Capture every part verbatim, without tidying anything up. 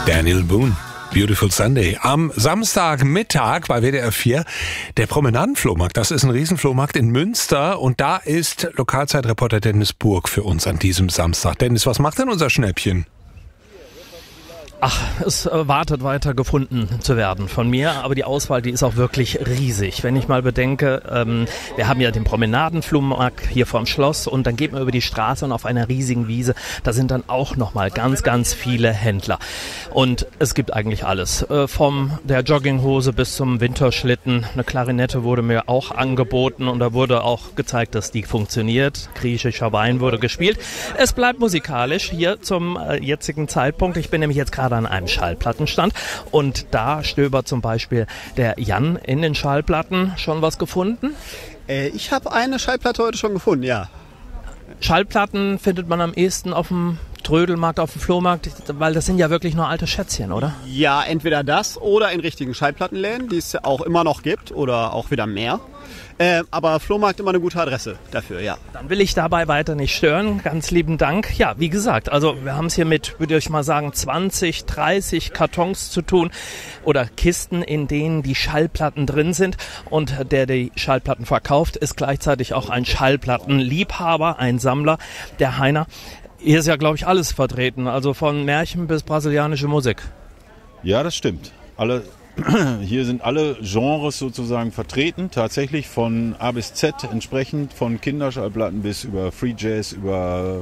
Daniel Boone. Beautiful Sunday. Am Samstagmittag bei W D R vier der Promenadenflohmarkt. Das ist ein Riesenflohmarkt in Münster und da ist Lokalzeitreporter Dennis Burg für uns an diesem Samstag. Dennis, was macht denn unser Schnäppchen? Ach, es äh, wartet weiter gefunden zu werden von mir, aber die Auswahl, die ist auch wirklich riesig. Wenn ich mal bedenke, ähm, wir haben ja den Promenadenflohmarkt hier vorm Schloss und dann geht man über die Straße und auf einer riesigen Wiese, da sind dann auch nochmal ganz, ganz viele Händler. Und es gibt eigentlich alles, äh, vom der Jogginghose bis zum Winterschlitten. Eine Klarinette wurde mir auch angeboten und da wurde auch gezeigt, dass die funktioniert. Griechischer Wein wurde gespielt. Es bleibt musikalisch hier zum äh, jetzigen Zeitpunkt. Ich bin nämlich jetzt gerade an einem Schallplattenstand und da stöbert zum Beispiel der Jan in den Schallplatten. Schon was gefunden? Äh, ich habe eine Schallplatte heute schon gefunden, ja. Schallplatten findet man am ehesten auf dem Trödelmarkt, auf dem Flohmarkt, weil das sind ja wirklich nur alte Schätzchen, oder? Ja, entweder das oder in richtigen Schallplattenläden, die es auch immer noch gibt oder auch wieder mehr. Äh, aber Flohmarkt immer eine gute Adresse dafür, ja. Dann will ich dabei weiter nicht stören. Ganz lieben Dank. Ja, wie gesagt, also wir haben es hier mit, würde ich mal sagen, zwanzig, dreißig Kartons zu tun oder Kisten, in denen die Schallplatten drin sind. Und der die Schallplatten verkauft, ist gleichzeitig auch ein Schallplattenliebhaber, ein Sammler, der Heiner. Hier ist ja, glaube ich, alles vertreten, also von Märchen bis brasilianische Musik. Ja, das stimmt. Alle Hier sind alle Genres sozusagen vertreten, tatsächlich von A bis Z entsprechend, von Kinderschallplatten bis über Free Jazz, über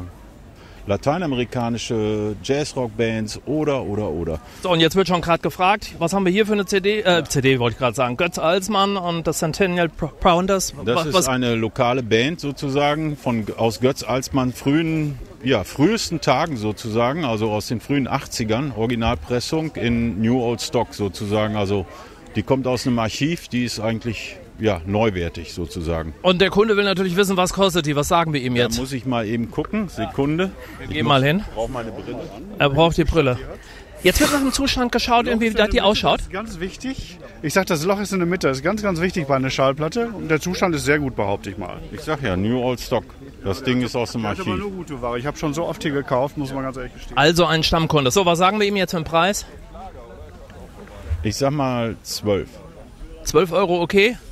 lateinamerikanische Jazzrock-Bands oder, oder, oder. So, und jetzt wird schon gerade gefragt, was haben wir hier für eine C D? Äh, C D wollte ich gerade sagen, Götz Alsmann und das Centennial Pounders. Das was, ist was? eine lokale Band sozusagen von, aus Götz Alsmann frühen, ja, frühesten Tagen sozusagen, also aus den frühen achtzigern, Originalpressung in New Old Stock sozusagen, also die kommt aus einem Archiv, die ist eigentlich ja, neuwertig sozusagen. Und der Kunde will natürlich wissen, was kostet die, was sagen wir ihm jetzt? Da muss ich mal eben gucken, Sekunde. Geh mal hin. Ich brauche meine Brille. Er braucht die Brille. Jetzt wird nach dem Zustand geschaut, irgendwie, wie die ausschaut. Das ist ganz wichtig. Ich sag, das Loch ist in der Mitte. Das ist ganz, ganz wichtig bei einer Schallplatte. Und der Zustand ist sehr gut, behaupte ich mal. Ich sag ja, New Old Stock. Das Ding ist aus dem Das Archiv. ist aber nur gute Ware. Ich habe schon so oft hier gekauft, muss man ganz ehrlich gestehen. Also ein Stammkunde. So, was sagen wir ihm jetzt für den Preis? Ich sag mal zwölf. zwölf Euro, okay?